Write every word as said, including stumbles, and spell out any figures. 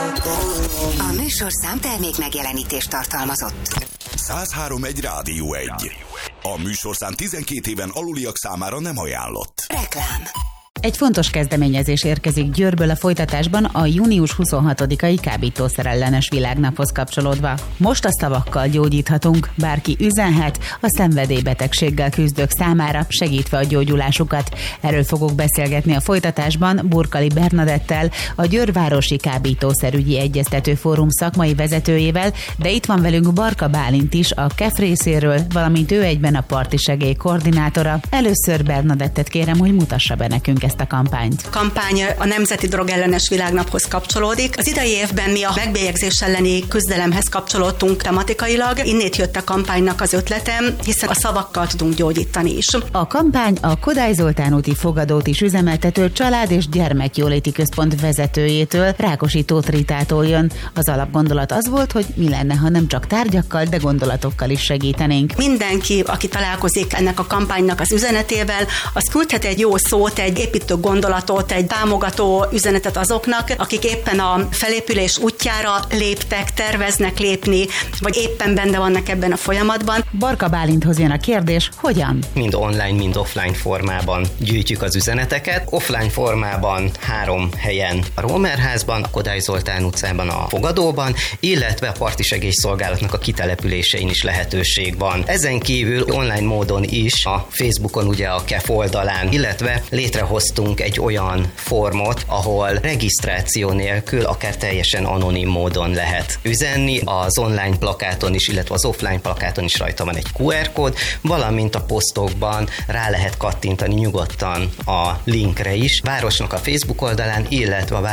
A műsorszám termék megjelenítést tartalmazott. száz három egy Rádió egy. A műsorszám tizenkét éven aluliak számára nem ajánlott. Reklám. Egy fontos kezdeményezés érkezik Győrből a folytatásban a június huszonhatodikai kábítószerellenes világnaphoz kapcsolódva. Most a szavakkal gyógyíthatunk, bárki üzenhet a szenvedélybetegséggel küzdők számára, segítve a gyógyulásukat. Erről fogok beszélgetni a folytatásban Burkali Bernadettel, a Győrvárosi Kábítószerügyi Egyeztető Fórum szakmai vezetőjével, de itt van velünk Barka Bálint is, a ká e ef részéről, valamint ő egyben a parti segély koordinátora. Először Bernadettet kérem, hogy mutassa be nekünk ezt a kampányt. A kampány a Nemzeti Drogellenes Világnaphoz kapcsolódik. Az idei évben mi a megbélyegzés elleni küzdelemhez kapcsolódtunk tematikailag. Innét jött a kampánynak az ötletem, hiszen a szavakkal tudunk gyógyítani is. A kampány a Kodály Zoltán úti fogadót is üzemeltető Család- és Gyermekjóléti Központ vezetőjétől, Rákosi Tóth Ritától jön. Az alapgondolat az volt, hogy mi lenne, ha nem csak tárgyakkal, de gondolatokkal is segítenénk. Mindenki, aki találkozik ennek a kampánynak az üzenetével, az küldhet egy jó szót, egy építő gondolatot, egy támogató üzenetet azoknak, akik éppen a felépülés útjára léptek, terveznek lépni, vagy éppen benne vannak ebben a folyamatban. Barka Bálinthoz jön a kérdés, hogyan? Mind online, mind offline formában gyűjtjük az üzeneteket. Offline formában három helyen a Rómerházban, a Kodály Zoltán utcában, a fogadóban, illetve a parti segélyszolgálatnak a kitelepülésein is lehetőség van. Ezen kívül online módon is a Facebookon, ugye a ká e ef oldalán, illetve létrehoztunk egy olyan formot, ahol regisztráció nélkül, akár teljesen anonim módon lehet üzenni. Az online plakáton is, illetve az offline plakáton is rajta van egy kú er kód, valamint a posztokban rá lehet kattintani nyugodtan a linkre is. Városnak a Facebook oldalán, illetve a